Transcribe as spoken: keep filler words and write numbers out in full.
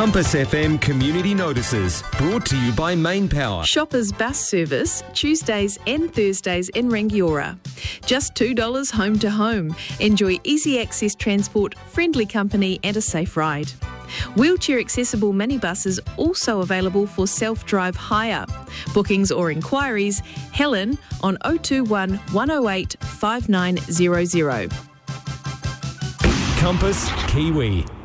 Compass F M Community Notices, brought to you by Main Power. Shoppers bus service, Tuesdays and Thursdays in Rangiora. Just two dollars home to home. Enjoy easy access transport, friendly company and a safe ride. Wheelchair accessible minibuses also available for self-drive hire. Bookings or inquiries, Helen on oh two one, one oh eight, five nine zero zero. Compass Kiwi.